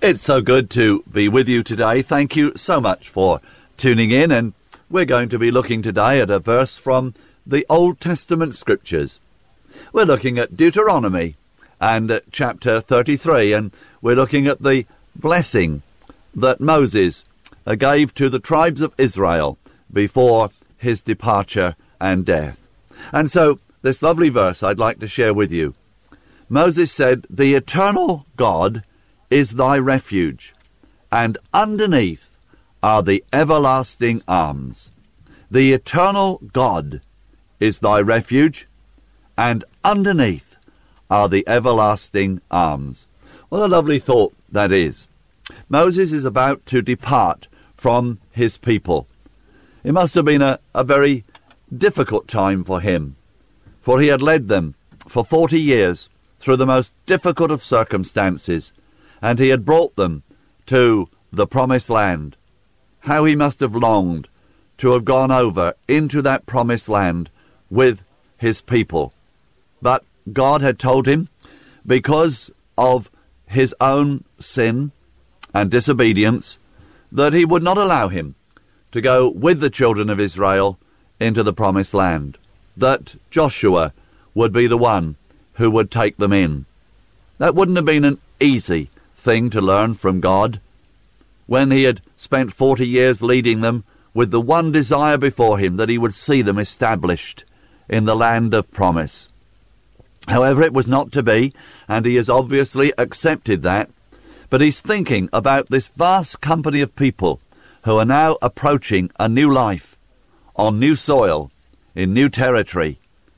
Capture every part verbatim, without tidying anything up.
It's so good to be with you today. Thank you so much for tuning in, and we're going to be looking today at a verse from the Old Testament Scriptures. We're looking at Deuteronomy and at chapter thirty-three, and we're looking at the blessing that Moses uh, gave to the tribes of Israel before his departure and death. And so this lovely verse I'd like to share with you. Moses said, "The eternal God is thy refuge, and underneath are the everlasting arms." The eternal God is thy refuge, and underneath are the everlasting arms. What a lovely thought that is. Moses is about to depart from his people. It must have been a, a very difficult time for him, for he had led them for forty years through the most difficult of circumstances, and he had brought them to the promised land. How he must have longed to have gone over into that promised land with his people. But God had told him, because of his own sin and disobedience, that he would not allow him to go with the children of Israel into the promised land, that Joshua would be the one who would take them in. That wouldn't have been an easy thing to learn from God, when he had spent forty years leading them with the one desire before him, that he would see them established in the land of promise. However, it was not to be, and he has obviously accepted that, but he's thinking about this vast company of people who are now approaching a new life, on new soil, in new territory.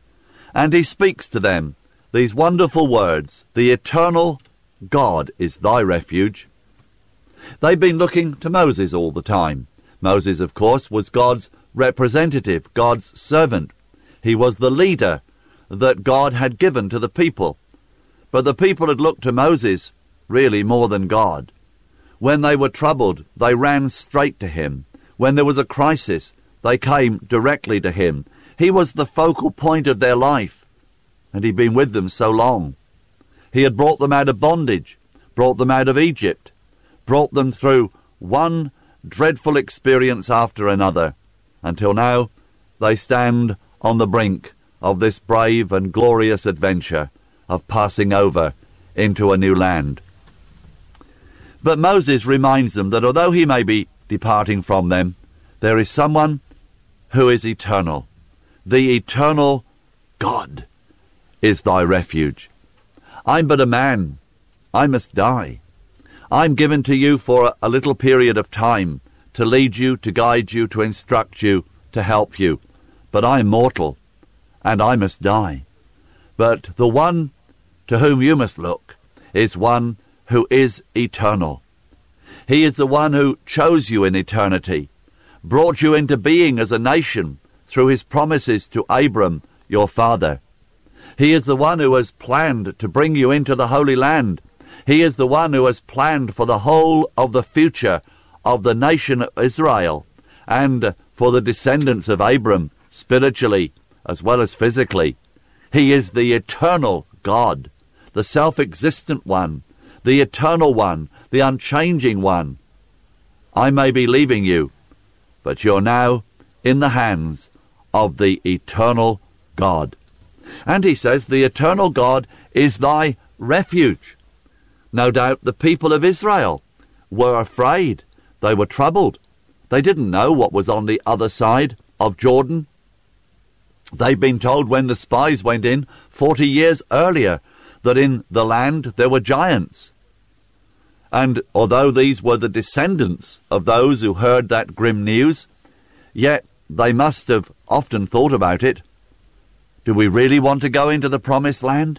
And he speaks to them these wonderful words, "The eternal God is thy refuge." They've been looking to Moses all the time. Moses, of course, was God's representative, God's servant. He was the leader that God had given to the people. But the people had looked to Moses really more than God. When they were troubled, they ran straight to him. When there was a crisis, they came directly to him. He was the focal point of their life, and he'd been with them so long. He had brought them out of bondage, brought them out of Egypt, brought them through one dreadful experience after another, until now they stand on the brink of this brave and glorious adventure of passing over into a new land. But Moses reminds them that although he may be departing from them, there is someone who is eternal. The eternal God is thy refuge. I'm but a man. I must die. I'm given to you for a, a little period of time, to lead you, to guide you, to instruct you, to help you. But I am mortal, and I must die. But the one to whom you must look is one who is eternal. He is the one who chose you in eternity, brought you into being as a nation through his promises to Abram, your father. He is the one who has planned to bring you into the Holy Land. He is the one who has planned for the whole of the future of the nation of Israel, and for the descendants of Abram, spiritually as well as physically. He is the eternal God, the self-existent one, the eternal one, the unchanging one. I may be leaving you, but you're now in the hands of the eternal God. And he says, the eternal God is thy refuge. No doubt the people of Israel were afraid. They were troubled. They didn't know what was on the other side of Jordan. They'd been told when the spies went in forty years earlier that in the land there were giants. And although these were the descendants of those who heard that grim news, yet they must have often thought about it. Do we really want to go into the promised land?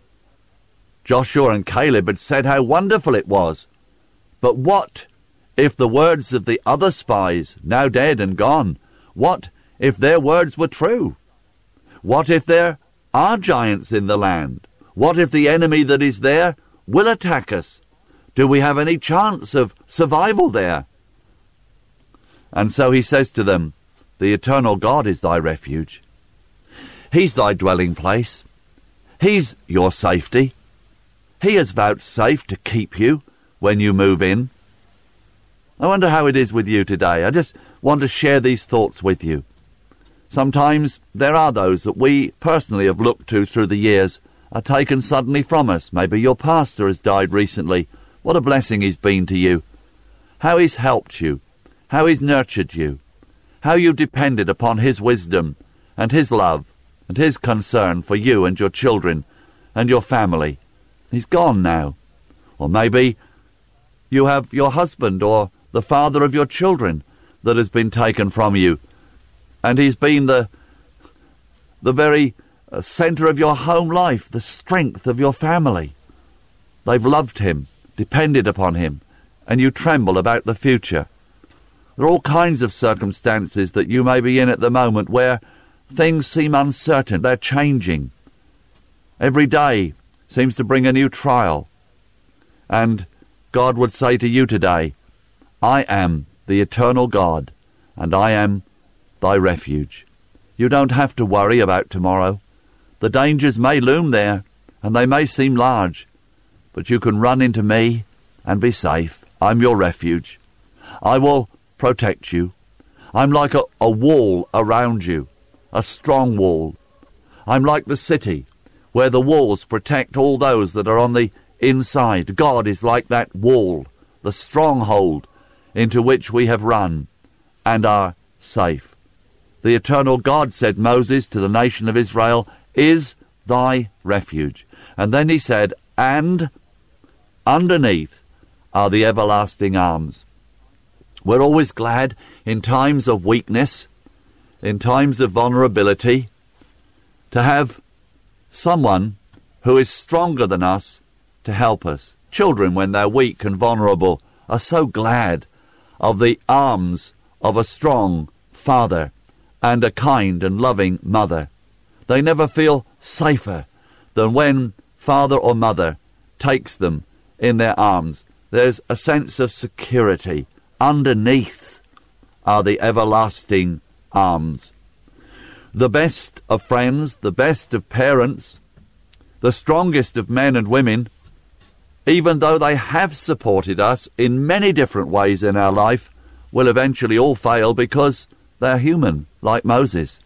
Joshua and Caleb had said how wonderful it was. But what if the words of the other spies, now dead and gone, what if their words were true? What if there are giants in the land? What if the enemy that is there will attack us? Do we have any chance of survival there? And so he says to them, the eternal God is thy refuge. He's thy dwelling place. He's your safety. He has vouchsafed to keep you when you move in. I wonder how it is with you today. I just want to share these thoughts with you. Sometimes there are those that we personally have looked to through the years are taken suddenly from us. Maybe your pastor has died recently. What a blessing he's been to you. How he's helped you. How he's nurtured you. How you depended upon his wisdom and his love and his concern for you and your children and your family. He's gone now. Or maybe you have your husband or the father of your children that has been taken from you, and he's been the the very uh, centre of your home life, the strength of your family. They've loved him, depended upon him, and you tremble about the future. There are all kinds of circumstances that you may be in at the moment where things seem uncertain, they're changing. Every day seems to bring a new trial. And God would say to you today, I am the eternal God, and I am thy refuge. You don't have to worry about tomorrow. The dangers may loom there, and they may seem large, but you can run into me and be safe. I'm your refuge. I will protect you. I'm like a, a wall around you, a strong wall. I'm like the city where the walls protect all those that are on the inside. God is like that wall, the stronghold into which we have run and are safe. The eternal God, said Moses to the nation of Israel, is thy refuge. And then he said, and underneath are the everlasting arms. We're always glad in times of weakness, in times of vulnerability, to have someone who is stronger than us to help us. Children, when they're weak and vulnerable, are so glad of the arms of a strong father and a kind and loving mother. They never feel safer than when father or mother takes them in their arms. There's a sense of security. Underneath are the everlasting arms. The best of friends, the best of parents, the strongest of men and women, even though they have supported us in many different ways in our life, will eventually all fail because they're human, like Moses.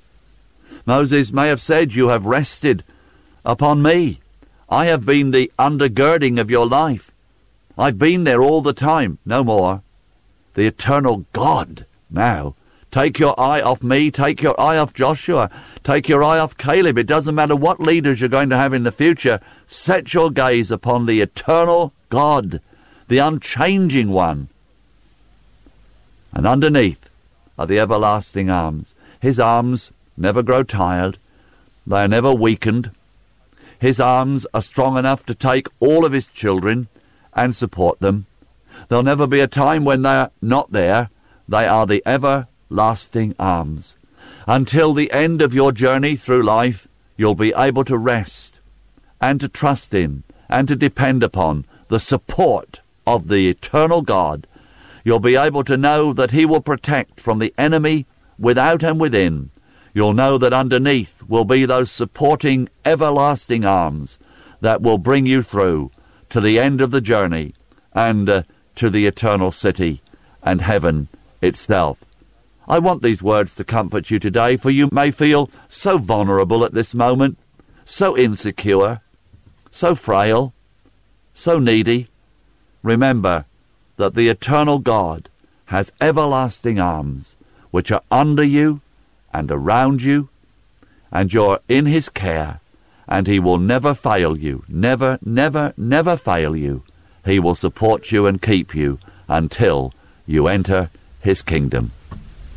Moses may have said, you have rested upon me. I have been the undergirding of your life. I've been there all the time. No more. The eternal God now. Take your eye off me. Take your eye off Joshua. Take your eye off Caleb. It doesn't matter what leaders you're going to have in the future. Set your gaze upon the eternal God, the unchanging one. And underneath are the everlasting arms. His arms never grow tired. They are never weakened. His arms are strong enough to take all of his children and support them. There'll never be a time when they're not there. They are the everlasting arms. Until the end of your journey through life, you'll be able to rest and to trust in and to depend upon the support of the eternal God. You'll be able to know that he will protect from the enemy without and within. You'll know that underneath will be those supporting everlasting arms that will bring you through to the end of the journey and uh, to the eternal city and heaven itself. I want these words to comfort you today, for you may feel so vulnerable at this moment, so insecure, so frail, so needy. Remember that the eternal God has everlasting arms which are under you and around you, and you're in his care, and he will never fail you, never, never, never fail you. He will support you and keep you until you enter his kingdom.